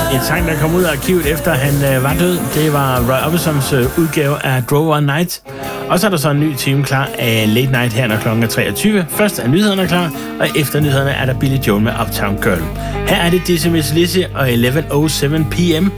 En sang, der kom ud af arkivet efter han var død. Det var Roy Orbisons udgave af Drove All Night. Og så er der så en ny time klar af Late Night her, når klokken er 23. Først er nyhederne klar, og efter nyhederne er der Billy Joel med Uptown Girl. Her er det Dizzy Miss Lizzy og 11:07 p.m.